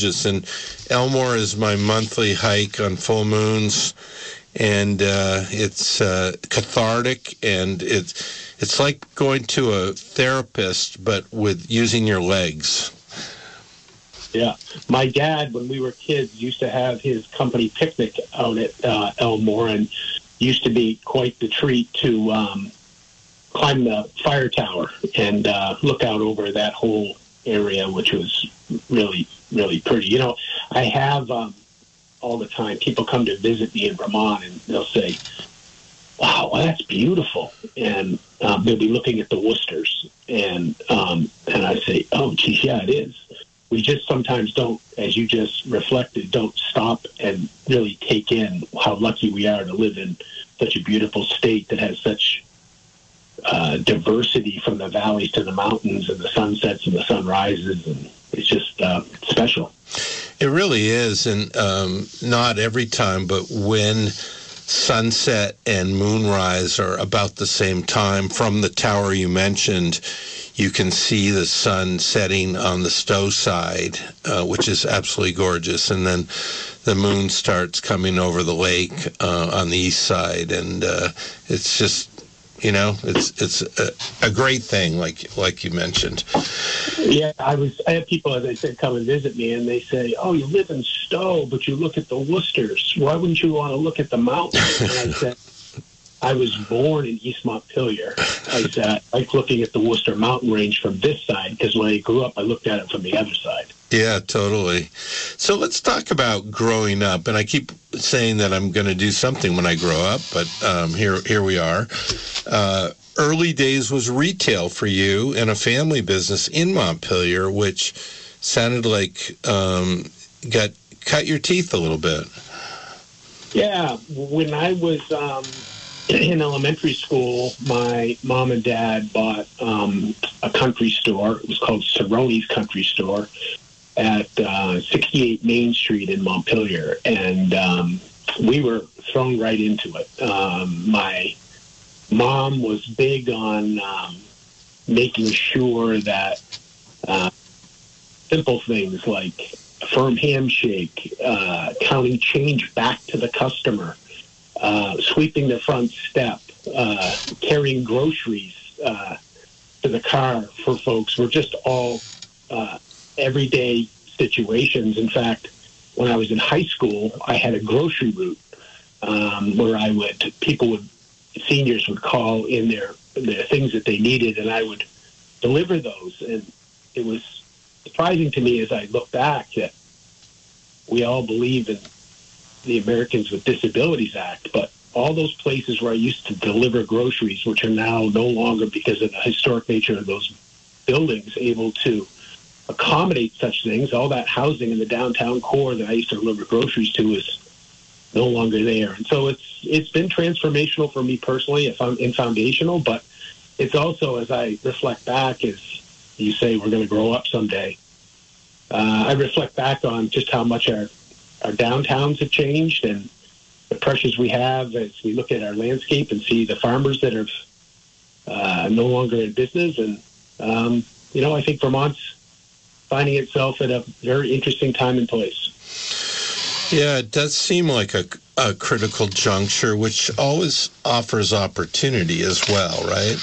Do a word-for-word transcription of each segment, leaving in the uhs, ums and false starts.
And Elmore is my monthly hike on full moons, and uh, it's uh, cathartic, and it's it's like going to a therapist, but with using your legs. Yeah. My dad, when we were kids, used to have his company picnic out at uh, Elmore, and used to be quite the treat to um, climb the fire tower and uh, look out over that whole area, which was really, really pretty. You know, I have um, all the time, people come to visit me in Vermont, and they'll say, wow, well, that's beautiful. And um, they'll be looking at the Worcesters. And, um, and I say, oh, geez, yeah, it is. We just sometimes don't, as you just reflected, don't stop and really take in how lucky we are to live in such a beautiful state that has such uh, diversity from the valleys to the mountains and the sunsets and the sunrises. And it's just uh, special. It really is. And um, not every time, but when sunset and moonrise are about the same time, from the tower you mentioned, you can see the sun setting on the Stowe side, uh, which is absolutely gorgeous. And then the moon starts coming over the lake uh, on the east side. And uh, it's just, you know, it's it's a, a great thing, like like you mentioned. Yeah, I was. I had people, as I said, come and visit me, and they say, "Oh, you live in Stowe, but you look at the Worcesters. Why wouldn't you want to look at the mountains?" And I said, I was born in East Montpelier. I said, I like looking at the Worcester Mountain Range from this side, because when I grew up, I looked at it from the other side. Yeah, totally. So let's talk about growing up. And I keep saying that I'm going to do something when I grow up, but um, here here we are. Uh, early days was retail for you and a family business in Montpelier, which sounded like um, got cut your teeth a little bit. Yeah, when I was um, in elementary school, my mom and dad bought um, a country store. It was called Cerrone's Country Store at uh, sixty-eight Main Street in Montpelier, and um, we were thrown right into it. Um, my mom was big on um, making sure that uh, simple things like a firm handshake, uh, counting change back to the customer, uh, sweeping the front step, uh, carrying groceries uh, to the car for folks were just all uh, everyday situations. In fact, when I was in high school, I had a grocery route um, where I would, people would, seniors would call in their, their things that they needed, and I would deliver those. And it was surprising to me as I look back that we all believe in the Americans with Disabilities Act, but all those places where I used to deliver groceries, which are now no longer, because of the historic nature of those buildings, able to accommodate such things, all that housing in the downtown core that I used to deliver groceries to is no longer there. And so it's it's been transformational for me personally and foundational, but it's also, as I reflect back, as you say, we're going to grow up someday, uh, I reflect back on just how much our, our downtowns have changed and the pressures we have as we look at our landscape and see the farmers that are uh, no longer in business. And, um, you know, I think Vermont's finding itself at a very interesting time and place. Yeah, it does seem like a, a critical juncture, which always offers opportunity as well, right?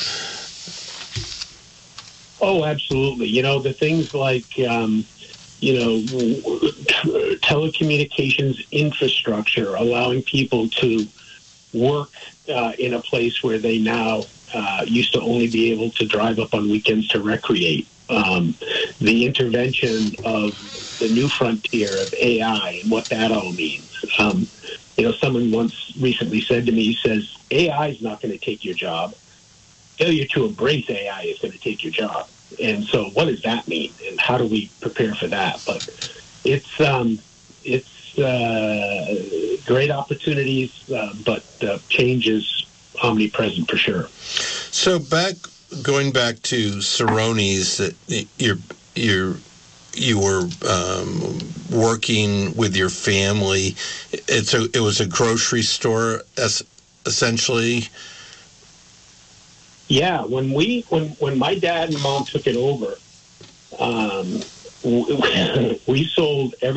Oh, absolutely. You know, the things like, um, you know, telecommunications infrastructure, allowing people to work uh, in a place where they now uh, used to only be able to drive up on weekends to recreate. Um, the intervention of the new frontier of A I and what that all means. Um, you know, someone once recently said to me, he says, A I is not going to take your job. Failure to embrace A I is going to take your job. And so what does that mean? And how do we prepare for that? But it's um, it's uh, great opportunities, uh, but uh, change is omnipresent for sure. So back, going back to Cerrone's, that you're, you're, you were um, working with your family. It's a, it was a grocery store, essentially. Yeah, when we when when my dad and mom took it over, um, we sold every